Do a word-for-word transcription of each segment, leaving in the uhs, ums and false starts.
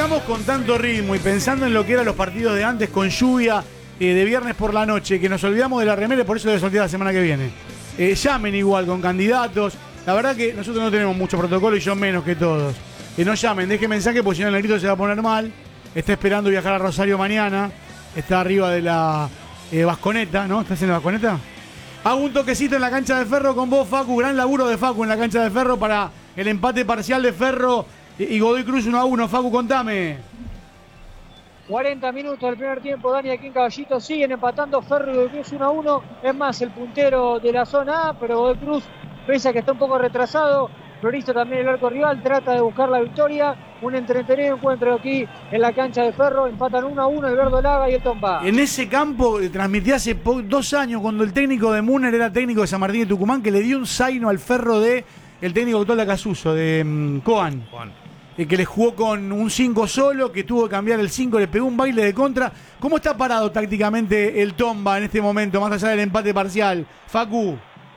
estamos con tanto ritmo y pensando en lo que eran los partidos de antes con lluvia eh, de viernes por la noche, que nos olvidamos de la remera, por eso le sortear la semana que viene. Eh, llamen igual con candidatos. La verdad que nosotros no tenemos mucho protocolo y yo menos que todos. Que no llamen, dejen mensaje porque si no el negrito se va a poner mal. Está esperando viajar a Rosario mañana. Está arriba de la eh, Vasconeta, ¿no? ¿Estás en la Vasconeta? Hago un toquecito en la cancha de Ferro con vos, Facu. Gran laburo de Facu en la cancha de Ferro para el empate parcial de Ferro y Godoy Cruz uno a uno. Facu, contame. cuarenta minutos del primer tiempo, Dani, aquí en Caballito siguen empatando Ferro y Godoy Cruz uno a uno. Es más, el puntero de la zona A, pero Godoy Cruz, pese a que está un poco retrasado, Floristo también el arco rival, trata de buscar la victoria. Un entretenido encuentro aquí en la cancha de Ferro. Empatan uno a uno el Verdolaga y el Tomba. En ese campo eh, transmití hace dos años cuando el técnico de Muner era técnico de San Martín de Tucumán, que le dio un zaino al Ferro de el técnico actual de Acasuso, de um, Coan. Juan. Eh, que le jugó con un cinco solo, que tuvo que cambiar el cinco, le pegó un baile de contra. ¿Cómo está parado tácticamente el Tomba en este momento, más allá del empate parcial? Facu.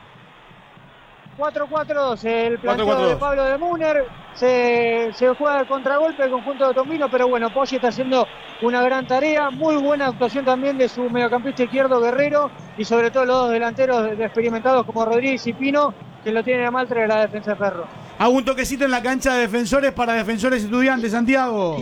cuatro cuatro dos, el planteo cuatro cuatro dos. de Pablo de Muner. Se, se juega el contragolpe el conjunto de Tomino, pero bueno, Poggi está haciendo una gran tarea. Muy buena actuación también de su mediocampista izquierdo Guerrero y sobre todo los dos delanteros experimentados como Rodríguez y Pino, que lo tienen a mal de la defensa de Ferro. Hago un toquecito en la cancha de Defensores para Defensores Estudiantes, Santiago.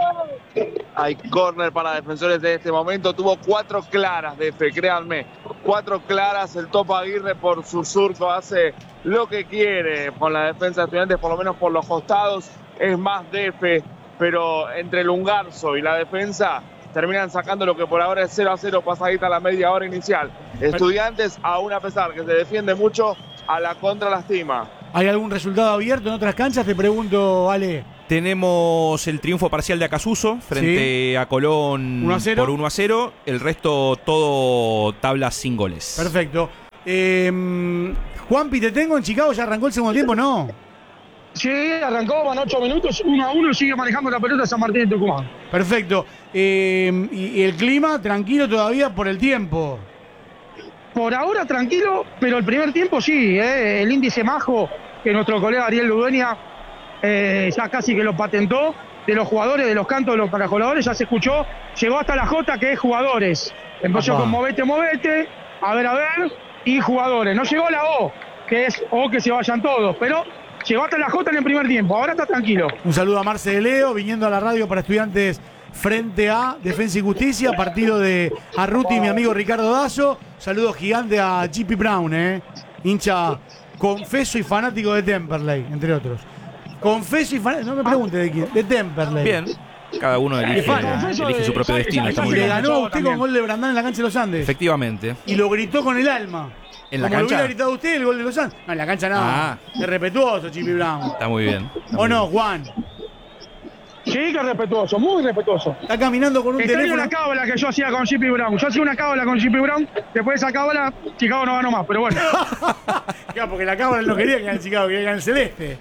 Hay córner para Defensores de este momento. Tuvo cuatro claras de F, créanme. Cuatro claras. El Topo Aguirre por su surco hace lo que quiere con la defensa de Estudiantes, por lo menos por los costados. Es más de F, pero entre el Ungarzo y la defensa terminan sacando lo que por ahora es cero a cero pasadita a la media hora inicial. Estudiantes, aún a pesar que se defiende mucho, a la contra lastima. ¿Hay algún resultado abierto en otras canchas? Te pregunto, Ale. Tenemos el triunfo parcial de Acasuso frente sí. a Colón uno a cero. Por uno a cero. El resto todo tablas sin goles. Perfecto. Eh, Juanpi, ¿te tengo en Chicago? ¿Ya arrancó el segundo tiempo? No. Sí, arrancó, van ocho minutos, uno a uno, sigue manejando la pelota San Martín de Tucumán. Perfecto. Eh, y, y el clima, tranquilo todavía por el tiempo. Por ahora tranquilo, pero el primer tiempo sí, ¿eh? El índice majo que nuestro colega Ariel Ludueña eh, ya casi que lo patentó, de los jugadores, de los cantos de los parajugadores, ya se escuchó, llegó hasta la J, que es jugadores. Empezó Apá. con movete, movete, a ver, a ver, y jugadores. No llegó la O, que es O que se vayan todos, pero llegó hasta la J en el primer tiempo, ahora está tranquilo. Un saludo a Marce de Leo, viniendo a la radio para Estudiantes frente a Defensa y Justicia, partido de Arruti y mi amigo Ricardo Dazo. Saludo gigante a G P Brown, eh, hincha confeso y fanático de Temperley, entre otros. Confeso y fanático, no me pregunte de quién, de Temperley. Bien, cada uno elige, elige su propio destino. Está muy Y le bien. ganó a usted con gol de Brandán en la cancha de los Andes. Efectivamente. Y lo gritó con el alma. ¿En la Como lo cancha? hubiera gritado usted el gol de los Andes. No, en la cancha nada. Ah. Es respetuoso, G P Brown. Está muy bien. Está ¿O muy no, bien. Juan? Sí, que es respetuoso, muy respetuoso. Está caminando con un Extraño teléfono. la cábala que yo hacía con J P Brown. Yo hacía una cábala con J P Brown, después de esa cábala, Chicago no ganó más, pero bueno. Claro, porque la cámara no quería que gane Chicago, quería que gane el Celeste.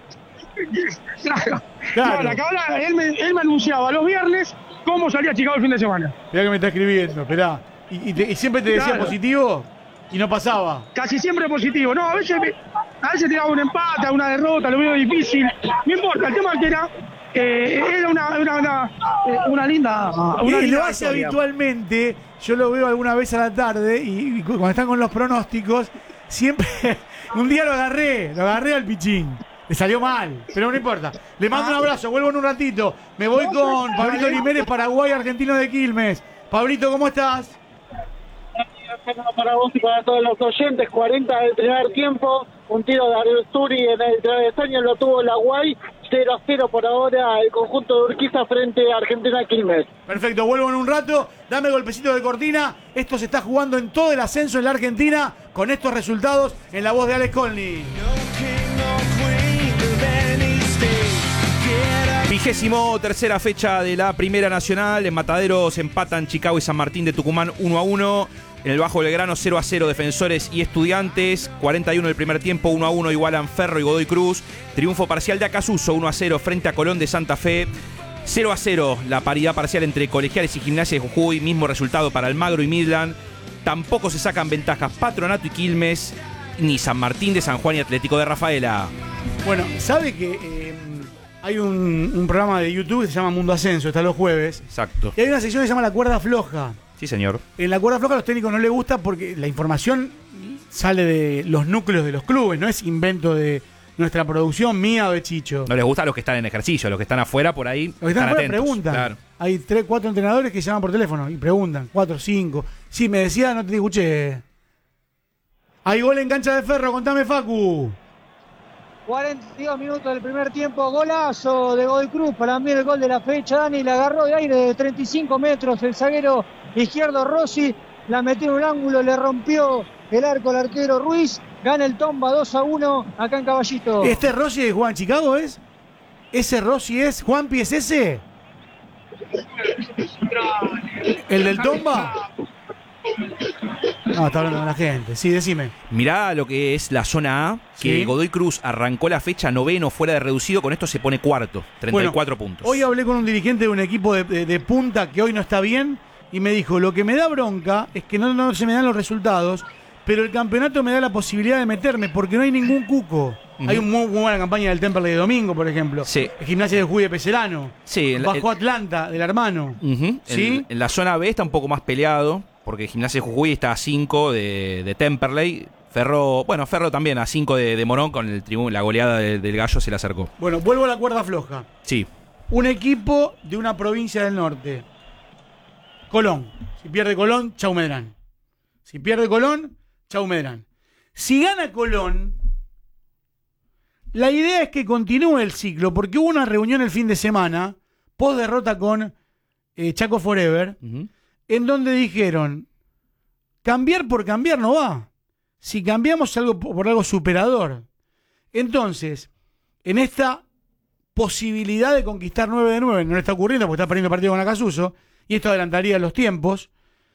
Claro. Claro. No, la cábala, él me, él me anunciaba los viernes cómo salía Chicago el fin de semana. Mirá que me está escribiendo, esperá. ¿Y, y, te- y siempre te decía Claro. positivo? Y no pasaba. Casi siempre positivo. No, a veces, me- a veces tiraba un empate, una derrota, lo veo difícil. No importa, el tema es que era, eh, era una, una, una, eh, una linda. Una Y linda lo hace victoria. habitualmente. Yo lo veo alguna vez a la tarde y, y cu- cuando están con los pronósticos, siempre. Un día lo agarré, lo agarré al pichín. Le salió mal, pero no importa. Le mando un abrazo, vuelvo en un ratito. Me voy con Pablito Jiménez, Paraguay, argentino de Quilmes. Pablito, ¿cómo estás? Para vos y para todos los oyentes, cuarenta del primer tiempo, un tiro de Arturi en el travesaño, lo tuvo la Guay, cero a cero por ahora el conjunto de Urquiza frente a Argentina Quilmes. Perfecto, vuelvo en un rato. Dame golpecito de cortina. Esto se está jugando en todo el ascenso en la Argentina con estos resultados en la voz de Alex Colny. Vigésimo tercera fecha de la Primera Nacional. En Mataderos empatan Chicago y San Martín de Tucumán uno a uno. En el Bajo Belgrano cero a cero Defensores y Estudiantes. cuarenta y uno del primer tiempo, uno a uno igualan Ferro y Godoy Cruz. Triunfo parcial de Acasuso uno a cero frente a Colón de Santa Fe. cero a cero la paridad parcial entre Colegiales y Gimnasia de Jujuy. Mismo resultado para Almagro y Midland. Tampoco se sacan ventajas Patronato y Quilmes, ni San Martín de San Juan y Atlético de Rafaela. Bueno, ¿sabe que eh, hay un, un programa de YouTube que se llama Mundo Ascenso, está los jueves. Exacto. Y hay una sección que se llama La Cuerda Floja. Sí, señor. En La Cuerda Floja a los técnicos no les gusta porque la información sale de los núcleos de los clubes, no es invento de nuestra producción, mía o de Chicho. No les gusta a los que están en ejercicio, a los que están afuera por ahí. Los que están, están afuera atentos, preguntan. Claro. Hay tres, cuatro entrenadores que llaman por teléfono y preguntan, cuatro, cinco. Sí, me decía, no te escuché. Hay gol en cancha de Ferro, contame, Facu. cuarenta y dos minutos del primer tiempo, golazo de Godoy Cruz, para mí el gol de la fecha. Dani la agarró de aire de treinta y cinco metros el zaguero izquierdo Rossi, la metió en un ángulo, le rompió el arco al arquero Ruiz, gana el Tomba dos a uno acá en Caballito. ¿Este Rossi de Juan Chicago es? ¿Ese Rossi es? ¿Juanpi es ese? ¿El del Tomba? No, está hablando con la gente. Sí, decime. Mirá lo que es la zona A, que Sí. Godoy Cruz arrancó la fecha noveno fuera de reducido, con esto se pone cuarto, treinta y cuatro Bueno, puntos. Hoy hablé con un dirigente de un equipo de, de- de punta que hoy no está bien y me dijo, lo que me da bronca es que no, no se me dan los resultados, pero el campeonato me da la posibilidad de meterme porque no hay ningún cuco. Ujú. Hay una muy, muy buena campaña del Temperley de domingo, por ejemplo. Sí. El Gimnasia de Jujuy de Pecerano. Sí, el- Bajó el- Atlanta, del hermano. Ujú. ¿Sí? En, en la zona B está un poco más peleado, porque Gimnasia de Jujuy está a cinco de, de Temperley. Ferro, bueno, Ferro también a cinco de, de Morón, con el tribu- la goleada de- del Gallo se le acercó. Bueno, vuelvo a la cuerda floja. Sí. Un equipo de una provincia del norte. Colón. Si pierde Colón, chau Medrán. Si pierde Colón, chau Medrán. Si gana Colón, la idea es que continúe el ciclo, porque hubo una reunión el fin de semana, post derrota con eh, Chaco Forever, Ujú. en donde dijeron, cambiar por cambiar no va. Si cambiamos algo por algo superador. Entonces, en esta posibilidad de conquistar nueve de nueve, no le está ocurriendo porque está perdiendo partido con Acasuso, y esto adelantaría los tiempos,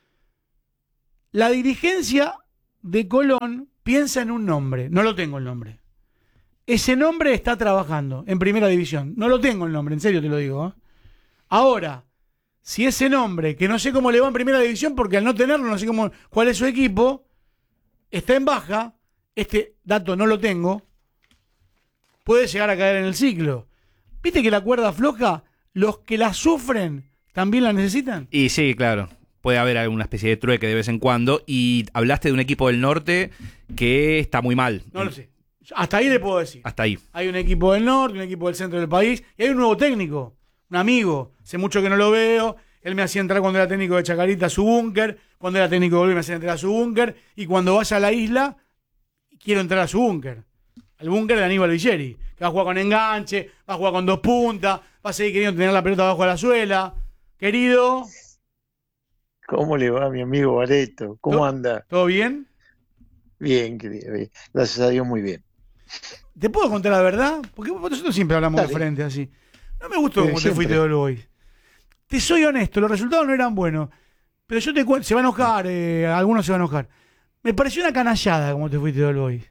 la dirigencia de Colón piensa en un nombre. No lo tengo el nombre. Ese nombre está trabajando en primera división. No lo tengo el nombre, en serio te lo digo. ¿eh? Ahora, si ese nombre, que no sé cómo le va en primera división, porque al no tenerlo, no sé cómo, cuál es su equipo, está en baja, este dato no lo tengo, puede llegar a caer en el ciclo. ¿Viste que la cuerda floja, los que la sufren, también la necesitan? Y sí, claro. Puede haber alguna especie de trueque de vez en cuando. Y hablaste de un equipo del norte que está muy mal. No lo sé. Hasta ahí le puedo decir. Hasta ahí. Hay un equipo del norte, un equipo del centro del país, y hay un nuevo técnico, un amigo. Hace mucho que no lo veo. Él me hacía entrar cuando era técnico de Chacarita a su búnker, cuando era técnico de Bolivia me hacía entrar a su búnker, y cuando vaya a la isla, quiero entrar a su búnker. Al búnker de Aníbal Villeri, que va a jugar con enganche, va a jugar con dos puntas, va a seguir queriendo tener la pelota abajo de la suela. Querido, ¿Cómo le va, mi amigo Bareto? ¿Cómo ¿Todo- anda? ¿todo bien? Bien, querido, bien. Gracias a Dios, muy bien. ¿Te puedo contar la verdad? Porque nosotros siempre hablamos Dale. de frente así. No me gustó Sí, cómo te siempre. fuiste de All Boys. Te soy honesto, los resultados no eran buenos. Pero yo te cuento, se va a enojar, eh, algunos se van a enojar. Me pareció una canallada como te fuiste de All Boys.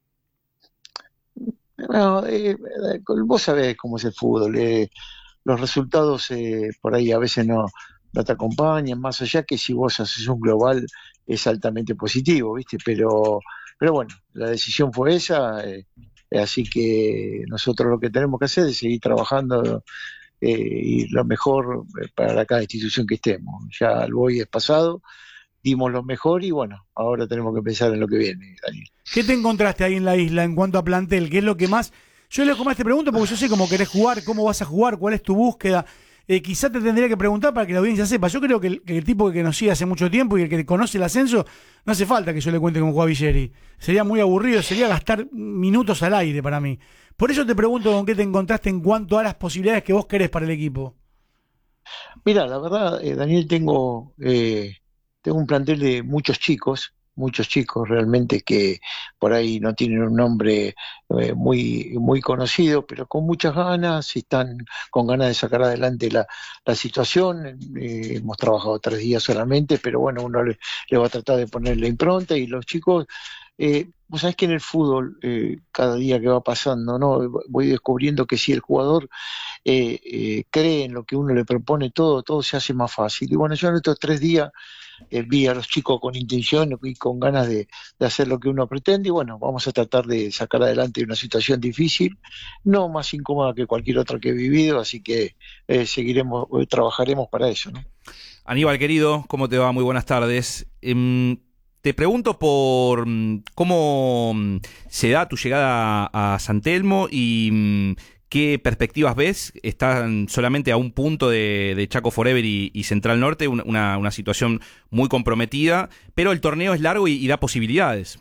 No, eh, eh, vos sabés cómo es el fútbol. eh, los resultados eh, por ahí a veces no, no te acompañan, más allá que si vos haces un global es altamente positivo, ¿viste? Pero, pero bueno, la decisión fue esa, eh, así que nosotros lo que tenemos que hacer es seguir trabajando eh, y lo mejor eh, para cada institución que estemos. Ya el Boy es pasado, dimos lo mejor y bueno, ahora tenemos que pensar en lo que viene, Daniel. ¿Qué te encontraste ahí en la isla en cuanto a plantel? ¿Qué es lo que más...? Yo le más te pregunto porque yo sé cómo querés jugar, cómo vas a jugar, cuál es tu búsqueda. Eh, quizá te tendría que preguntar para que la audiencia sepa. Yo creo que el, que el tipo que nos sigue hace mucho tiempo y el que conoce el ascenso, no hace falta que yo le cuente cómo juega Villeri. Sería muy aburrido, sería gastar minutos al aire para mí. Por eso te pregunto con qué te encontraste en cuanto a las posibilidades que vos querés para el equipo. Mira, la verdad, eh, Daniel, tengo, eh, tengo un plantel de muchos chicos, muchos chicos realmente que por ahí no tienen un nombre eh, muy, muy conocido, pero con muchas ganas, y están con ganas de sacar adelante la, la situación. Eh, hemos trabajado tres días solamente, pero bueno, uno le, le va a tratar de poner la impronta y los chicos Eh, vos sabés que en el fútbol, eh, cada día que va pasando, ¿no? Voy descubriendo que si el jugador eh, eh, cree en lo que uno le propone, todo, todo se hace más fácil. Y bueno, yo en estos tres días eh, vi a los chicos con intención y con ganas de, de hacer lo que uno pretende, y bueno, vamos a tratar de sacar adelante una situación difícil, no más incómoda que cualquier otra que he vivido, así que eh, seguiremos, eh, trabajaremos para eso, ¿no? Aníbal, querido, ¿cómo te va? Muy buenas tardes. Eh, te pregunto por mm, cómo mm, se da tu llegada a, a San Telmo y mm, qué perspectivas ves. Están solamente a un punto de, de Chaco Forever y, y Central Norte, una, una situación muy comprometida, pero el torneo es largo y, y da posibilidades.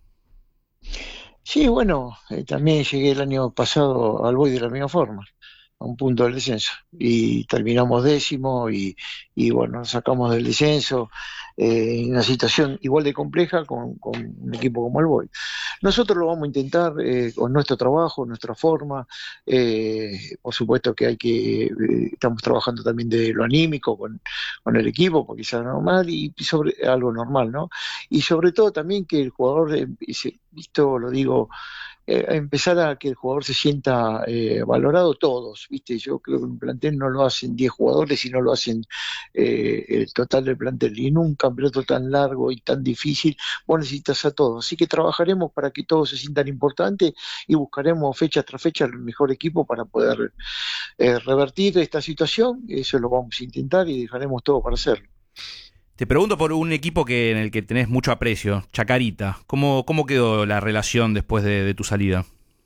Sí, bueno, eh, también llegué el año pasado al Boy de la misma forma, a un punto del descenso, y terminamos décimo y, y bueno, nos sacamos del descenso eh, en una situación igual de compleja con, con un equipo como el Boy. Nosotros lo vamos a intentar eh, con nuestro trabajo, nuestra forma, eh, por supuesto que hay que, eh, estamos trabajando también de lo anímico con, con el equipo, porque es algo normal y sobre algo normal, ¿no? Y sobre todo también que el jugador, eh, esto lo digo, Eh, empezar a que el jugador se sienta eh, valorado todos, ¿viste? Yo creo que un plantel no lo hacen diez jugadores, sino lo hacen eh, el total del plantel, y en un campeonato tan largo y tan difícil vos necesitas a todos, así que trabajaremos para que todos se sientan importantes y buscaremos fecha tras fecha el mejor equipo para poder eh, revertir esta situación. Eso lo vamos a intentar y dejaremos todo para hacerlo. Te pregunto por un equipo que en el que tenés mucho aprecio, Chacarita. ¿Cómo, cómo quedó la relación después de, de tu salida?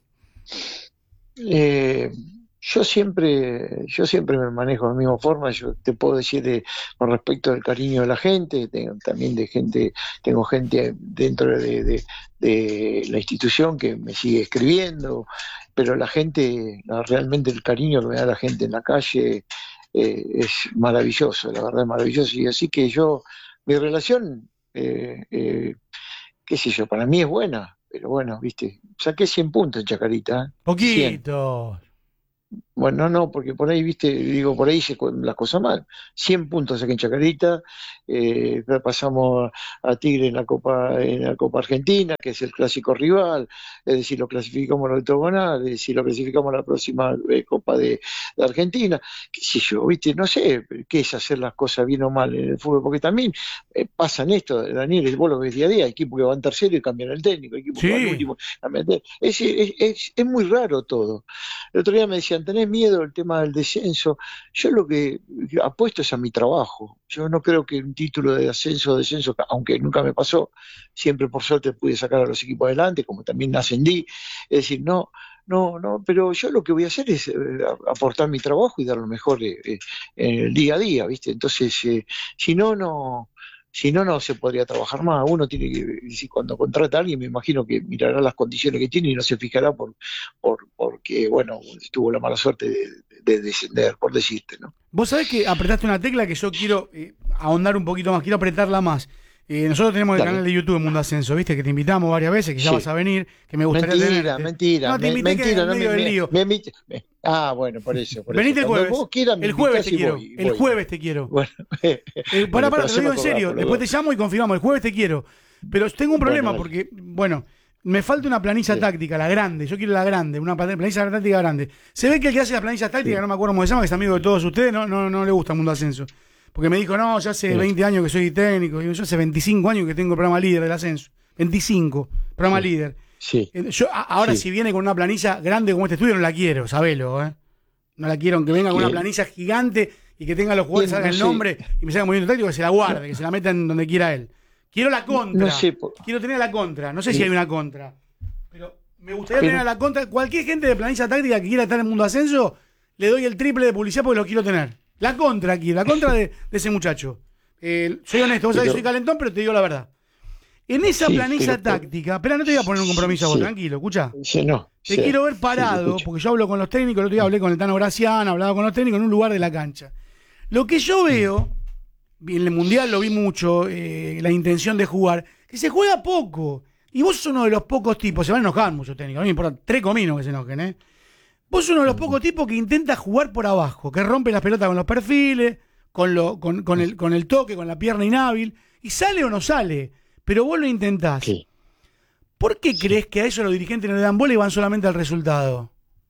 Eh, yo siempre, yo siempre me manejo de la misma forma. Yo te puedo decir de, con respecto al cariño de la gente, tengo, también de gente, tengo gente dentro de, de, de la institución que me sigue escribiendo, pero la gente, realmente el cariño que me da la gente en la calle Eh, es maravilloso, la verdad es maravilloso, y así que yo, mi relación, eh, eh, qué sé yo, para mí es buena, pero bueno, viste, saqué cien puntos en Chacarita. ¿eh? Poquito. Bueno, no, no, porque por ahí, viste, digo, por ahí hice las cosas mal. cien puntos aquí en Chacarita, eh, pasamos a Tigre en la Copa en la Copa Argentina, que es el clásico rival, es decir, lo clasificamos a la octogonal, es decir, lo clasificamos a la próxima eh, Copa de, de Argentina, qué sé yo, viste, no sé qué es hacer las cosas bien o mal en el fútbol, porque también eh, pasa en esto, Daniel, vos lo ves día a día, equipos que van tercero y cambian el técnico, equipos Sí. que van último, cambian el técnico. Es, es, es, es muy raro todo. El otro día me decían, ¿tenés miedo del tema del descenso? Yo lo que apuesto es a mi trabajo. Yo no creo que un título de ascenso o descenso, aunque nunca me pasó, siempre por suerte pude sacar a los equipos adelante, como también ascendí. Es decir, no, no, no, pero yo lo que voy a hacer es eh, aportar mi trabajo y dar lo mejor eh, eh, en el día a día, ¿viste? Entonces, eh, si no, no... Si no, no se podría trabajar más. Uno tiene que, si cuando contrata a alguien, me imagino que mirará las condiciones que tiene y no se fijará por, por porque, bueno, tuvo la mala suerte de, de descender, por decirte, ¿no? Vos sabés que apretaste una tecla que yo quiero eh, ahondar un poquito más, quiero apretarla más. Eh, nosotros tenemos el Dale. canal de YouTube Mundo Ascenso, viste, que te invitamos varias veces, que ya Sí. vas a venir, que me gustaría Mentira, tenerte. mentira, No, te me- invité que mentira, en no medio me, del me- lío. me invite- me- ah, bueno, por eso, por Venite el eso. Cuando jueves. vos quieras, me El jueves invitás te y quiero. voy, El voy. jueves te quiero. Bueno, Eh, pará, bueno, pará, pero te lo digo en hacemos serio. cobrar por Después los te llamo y confirmamos. El jueves te quiero. Pero tengo un problema Bueno, porque, bueno, me falta una planilla Sí. táctica, la grande. Yo quiero la grande, una planilla táctica grande. Se ve que el que hace la planilla táctica, Sí. no me acuerdo cómo se llama, que es amigo de todos ustedes, no, no, no le gusta Mundo Ascenso. Porque me dijo, no, ya hace Sí. veinte años que soy técnico. Y yo hace veinticinco años que tengo el programa líder del ascenso. veinticinco, programa Sí. líder. Sí. Eh, Yo, a- ahora, Sí. si viene con una planilla grande como este estudio, no la quiero, sabelo, ¿eh? No la quiero, aunque venga con una Bien. planilla gigante y que tenga los jugadores, Bien, salga no el sé. nombre y me salga movimiento táctico, que se la guarde, que se la meta en donde quiera él. Quiero la contra. No sé, por- Quiero tener la contra. No sé si Sí. hay una contra. Pero me gustaría Pero- tener la contra. Cualquier gente de planilla táctica que quiera estar en Mundo Ascenso, le doy el triple de publicidad porque lo quiero tener. La contra aquí, la contra de, de ese muchacho. Eh, soy honesto, vos sabés que Pero- soy calentón, pero te digo la verdad. En esa Sí, planilla pero- táctica, espera, no te voy a poner un compromiso a vos, Sí. tranquilo, escuchá. Sí, no. Te Sí. quiero ver Sí, parado, escucho. porque yo hablo con los técnicos, el otro día hablé con el Tano Gracián, hablaba con los técnicos en un lugar de la cancha. Lo que yo veo, en el Mundial lo vi mucho, eh, la intención de jugar, que se juega poco. Y vos sos uno de los pocos tipos, se van a enojar muchos técnicos, a mí me importa tres cominos que se enojen, ¿eh? Vos sos uno de los pocos tipos que intenta jugar por abajo, que rompe las pelotas con los perfiles, con, lo, con, con, el, con el toque, con la pierna inhábil, y sale o no sale, pero vos lo intentás. Sí. ¿Por qué crees que a eso los dirigentes no le dan bola y van solamente al resultado?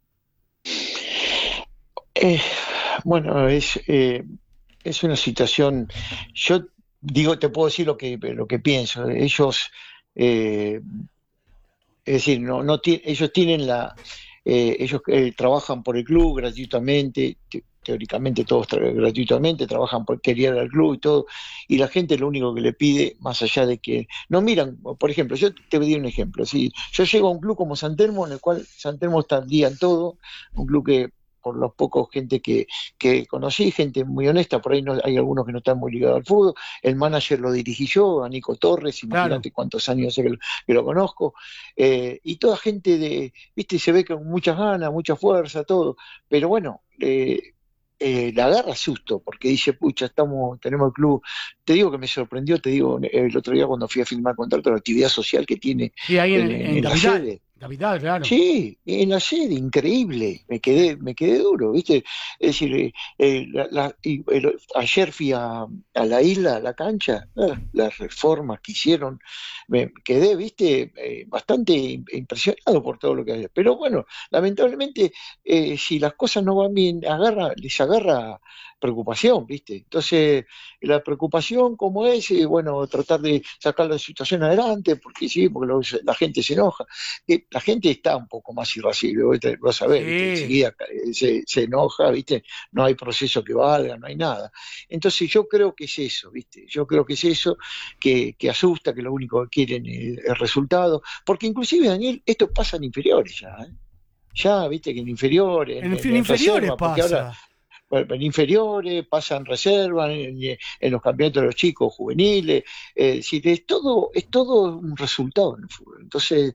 Eh, bueno, es, eh, es una situación, yo digo, te puedo decir lo que, lo que pienso. Ellos, eh, es decir, no, no ti- ellos tienen la, eh, ellos eh, trabajan por el club gratuitamente, te- teóricamente todos tra- gratuitamente, trabajan por querer al club y todo, y la gente lo único que le pide, más allá de que no miran, por ejemplo, yo te doy un ejemplo, si yo llego a un club como San Telmo, en el cual San Telmo está al día en todo, un club que por los pocos gente que, que conocí, gente muy honesta, por ahí no, hay algunos que no están muy ligados al fútbol, el manager lo dirigí yo, a Nico Torres, imagínate Claro. cuántos años hace que lo, que lo conozco, eh, y toda gente de, viste, se ve con muchas ganas, mucha fuerza, todo, pero bueno, eh, eh, la agarra susto, porque dice, pucha, estamos, tenemos el club, te digo que me sorprendió, te digo, el otro día cuando fui a firmar contrato, la actividad social que tiene Sí, ahí en, en, en, en, en la Capital. sede. Capital, claro. Sí, en la sede, increíble, me quedé, me quedé duro, ¿viste? Es decir, eh, eh, la- la- y, el- ayer fui a, a la isla, a la cancha, ah, las reformas que hicieron, me quedé, ¿viste? Eh, bastante im- impresionado por todo lo que hay. Pero bueno, lamentablemente, eh, si las cosas no van bien, agarra, les agarra preocupación, ¿viste? Entonces, la preocupación como es, eh, bueno, tratar de sacar la situación adelante, porque sí, porque lo- la gente se enoja. Eh, la gente está un poco más irascible, vos, te- vos sabés, ¿viste? Sí. Enseguida eh, se, se enoja, ¿viste? No hay proceso que valga, no hay nada. Entonces yo creo que es eso, ¿viste? Yo creo que es eso que, que asusta, que lo único que quieren es el resultado, porque inclusive, Daniel, esto pasa en inferiores ya, ¿eh? Ya, ¿viste? Que en inferiores, en, En, en- fin, en inferiores reserva, porque ahora pasa. bueno, en inferiores, pasan reservas, en, en los campeonatos de los chicos, juveniles, eh, es decir, es todo, es todo un resultado en el fútbol. Entonces,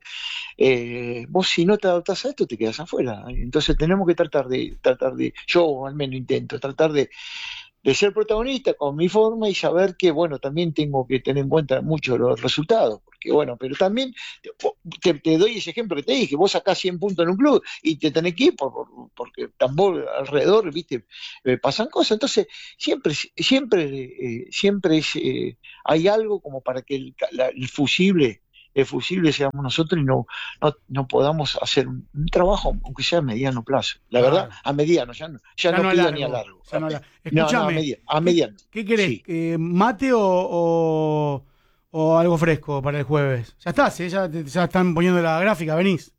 eh, vos si no te adaptás a esto, te quedas afuera. Entonces tenemos que tratar de, tratar de, yo al menos intento, tratar de, de ser protagonista con mi forma y saber que, bueno, también tengo que tener en cuenta mucho los resultados, porque, bueno, pero también te, te doy ese ejemplo que te dije, vos sacás cien puntos en un club y te tenés que ir por, por- porque tambor alrededor, viste, eh, pasan cosas, entonces siempre, siempre, eh, siempre es, eh, hay algo como para que el, la- el fusible el fusible seamos nosotros y no, no, no podamos hacer un, un trabajo, aunque sea a mediano plazo. La Claro. verdad, a mediano, ya no, ya Ya no no a pido largo, ni a largo. ya no a largo. No, no, a, Escúchame, media- a ¿qué- mediano. ¿Qué querés? Sí. Eh, ¿Mate o, o, o algo fresco para el jueves? Ya estás, ¿eh? ya, te- ya están poniendo la gráfica, venís.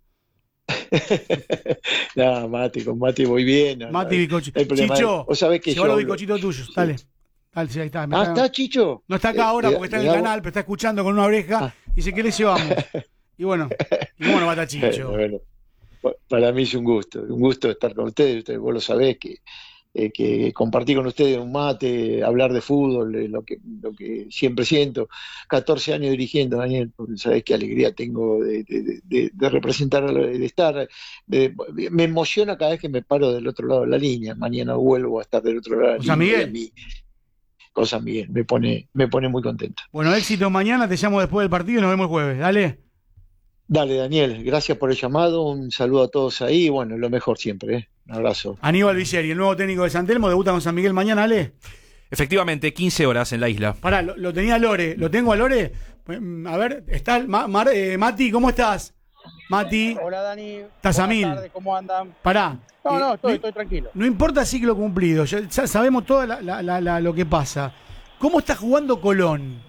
No, mate, con mate voy bien. No, Mate no, y bizcochito. no hay problema. Chicho, Vos sabés que lleva yo los hablo- bizcochitos tuyos, Sí. dale. Dale, sí, ahí está. me Ah, está- ¿está Chicho? No está acá Eh, ahora le- porque está en le el damos- canal, pero está escuchando con una oreja Ah. y dice, ¿qué le llevamos? Y bueno, y bueno, mata Chicho. Bueno, bueno, para mí es un gusto, un gusto estar con ustedes. Ustedes, vos lo sabés, que, eh, que compartir con ustedes un mate, hablar de fútbol, eh, lo que, lo que siempre siento. catorce años dirigiendo, Daniel, porque sabés qué alegría tengo de, de- de- de representar, de estar. de- me emociona cada vez que me paro del otro lado de la línea. Mañana vuelvo a estar del otro lado de la Con San línea. Miguel. y a mí, con San Miguel, me pone, me pone muy contento. Bueno, éxito mañana, te llamo después del partido y nos vemos el jueves, dale. Dale, Daniel, gracias por el llamado, un saludo a todos ahí, bueno, lo mejor siempre, ¿eh? Un abrazo. Aníbal Villeri, el nuevo técnico de San Telmo, debuta con San Miguel mañana, dale. Efectivamente, quince horas en la isla. Pará, lo, lo tenía Lore, ¿lo tengo a Lore? Mm, A ver, está Ma- Mar- eh, Mati, ¿cómo estás? Mati, Hola Dani. ¿Estás a Buenas mil? tardes, ¿cómo andan? pará. No, Eh, no, estoy, no, estoy tranquilo. no importa ciclo cumplido, ya, ya sabemos todo la- la- la- la- lo que pasa. ¿Cómo está jugando Colón?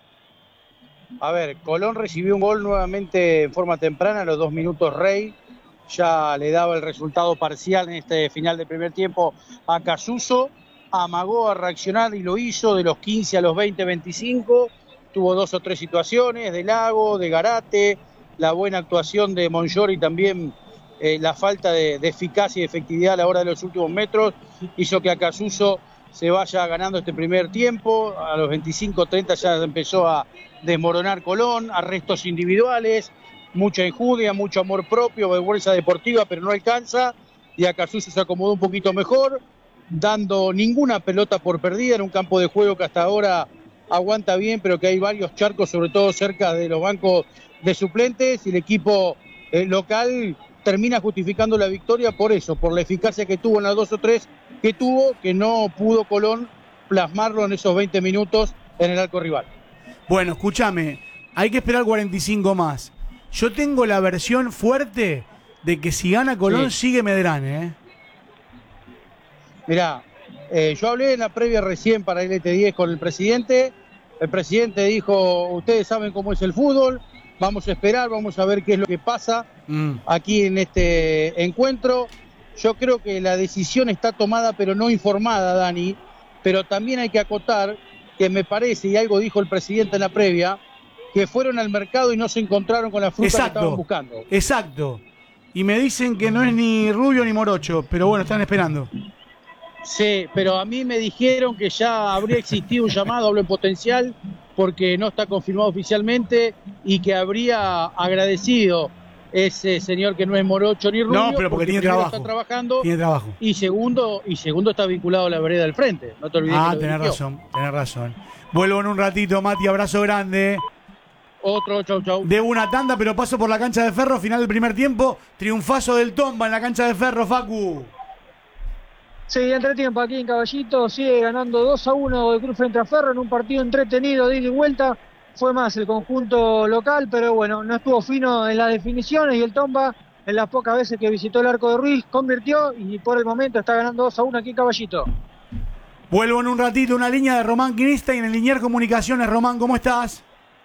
A ver, Colón recibió un gol nuevamente en forma temprana a los dos minutos Rey. Ya le daba el resultado parcial en este final del primer tiempo a Casuso. Amagó a reaccionar y lo hizo de los quince a los veinte, veinticinco. Tuvo dos o tres situaciones de Lago, de Garate, la buena actuación de Monjor y también eh, la falta de, de eficacia y efectividad a la hora de los últimos metros hizo que a Casuso se vaya ganando este primer tiempo. A los veinticinco treinta ya empezó a desmoronar Colón, arrestos individuales, mucha injuria, mucho amor propio, vergüenza deportiva, pero no alcanza. Y a Casuso se acomodó un poquito mejor, dando ninguna pelota por perdida en un campo de juego que hasta ahora aguanta bien, pero que hay varios charcos, sobre todo cerca de los bancos de suplentes, y el equipo eh, local termina justificando la victoria por eso, por la eficacia que tuvo en las dos o tres que tuvo, que no pudo Colón plasmarlo en esos veinte minutos en el arco rival. Bueno, escúchame, hay que esperar cuarenta y cinco más. Yo tengo la versión fuerte de que si gana Colón, Sí. sigue Medrano, ¿eh? Mirá, eh, yo hablé en la previa recién para L T diez con el presidente. El presidente dijo, ustedes saben cómo es el fútbol, vamos a esperar, vamos a ver qué es lo que pasa Mm. aquí en este encuentro. Yo creo que la decisión está tomada pero no informada, Dani, pero también hay que acotar que me parece, y algo dijo el presidente en la previa, que fueron al mercado y no se encontraron con la fruta que estaban buscando. Exacto. Y me dicen que no es ni rubio ni morocho, pero bueno, están esperando. Sí, pero a mí me dijeron que ya habría existido un llamado, hablo en potencial, porque no está confirmado oficialmente, y que habría agradecido ese señor que no es morocho ni rubio. No, pero porque tiene primero trabajo. Está trabajando. Tiene trabajo. Y segundo, y segundo está vinculado a la vereda del frente. No te olvides Ah, que lo tenés dirigió. razón, tenés razón. Vuelvo en un ratito, Mati, abrazo grande. Otro, chau, chau. Debo una tanda, pero paso por la cancha de Ferro, final del primer tiempo. Triunfazo del Tomba en la cancha de Ferro, Facu. Sí, entretiempo aquí en Caballito, sigue ganando dos a uno de Cruz frente a Ferro en un partido entretenido de ida y vuelta. Fue más el conjunto local, pero bueno, no estuvo fino en las definiciones y el Tomba, en las pocas veces que visitó el arco de Ruiz, convirtió y por el momento está ganando dos a uno aquí en Caballito. Vuelvo en un ratito, una línea de Román Quinista y en el Linier Comunicaciones. Román, ¿cómo estás?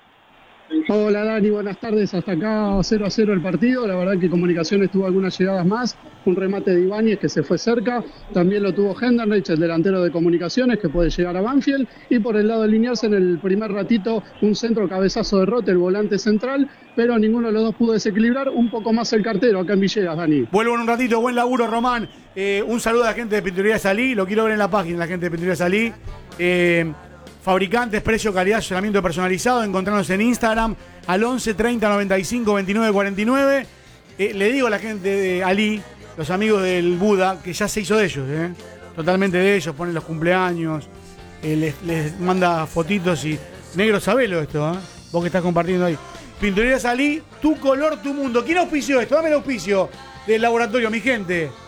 Hola Dani, buenas tardes. Hasta acá cero a cero el partido. La verdad que Comunicaciones tuvo algunas llegadas más. Un remate de Ibáñez que se fue cerca. También lo tuvo Henderich, el delantero de Comunicaciones, que puede llegar a Banfield. Y por el lado de Liniers, en el primer ratito, un centro cabezazo de Rote, el volante central. Pero ninguno de los dos pudo desequilibrar. Un poco más el cartero acá en Villegas, Dani. Vuelvo en un ratito, buen laburo, Román. Eh, un saludo a la gente de Pinturería Salí. Lo quiero ver en la página, la gente de Pinturería Salí. Eh, Fabricantes, precio, calidad, asesoramiento personalizado. Encontrarnos en Instagram al once treinta noventa y cinco veintinueve cuarenta y nueve. Eh, le digo a la gente de Ali, los amigos del Buda, que ya se hizo de ellos, ¿eh? Totalmente de ellos. Ponen los cumpleaños, eh, les, les manda fotitos y. Negro, sabelo esto, ¿eh? Vos que estás compartiendo ahí. Pinturería Salí, tu color, tu mundo. ¿Quién auspició esto? Dame el auspicio del laboratorio, mi gente.